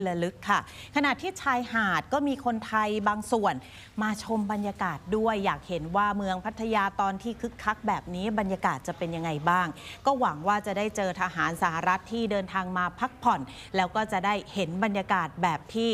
ระลึกค่ะขณะที่ชายหาดก็มีคนไทยบางส่วนมาชมบรรยากาศด้วยอยากเห็นว่าเมืองพัทยาตอนที่คึกคักแบบนี้บรรยากาศจะเป็นยังไงบ้างก็หวังว่าจะได้เจอทหารสหรัฐที่เดินทางมาพักผ่อนแล้วก็จะได้เห็นบรรยากาศแบบที่